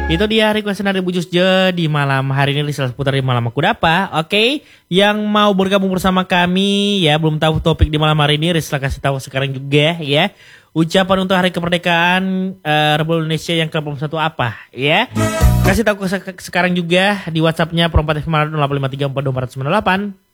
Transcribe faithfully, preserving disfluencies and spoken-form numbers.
Itu dia requestan dari Bu Jusje di malam hari ini, Risal seputar di malam Kudapa. Oke, yang mau bergabung bersama kami ya, belum tahu topik di malam hari ini, Risal kasih tahu sekarang juga ya. Ucapan untuk hari kemerdekaan uh, Republik Indonesia yang ke delapan puluh satu apa ya. Kasih tahu ke sekarang juga di WhatsAppnya Pro empat F nol delapan lima tiga empat dua empat sembilan delapan.